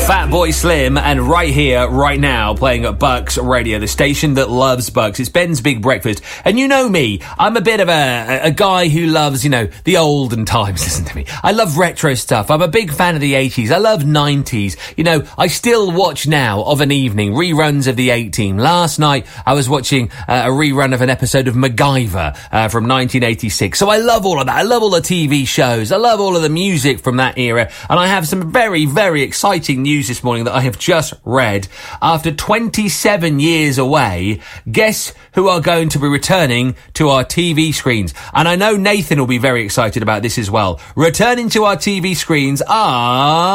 Fatboy Slim, and right here, right now, playing at Bucks Radio, the station that loves Bucks. It's Ben's Big Breakfast. And you know me, I'm a bit of a guy who loves, the olden times, listen to me. I love retro stuff. I'm a big fan of the 80s. I love 90s. I still watch now, of an evening, reruns of the 8-Team. Last night, I was watching a rerun of an episode of MacGyver from 1986. So I love all of that. I love all the TV shows. I love all of the music from that era. And I have some very, very exciting news this morning that I have just read. After 27 years away, guess who are going to be returning to our TV screens? And I know Nathan will be very excited about this as well. Returning to our TV screens are...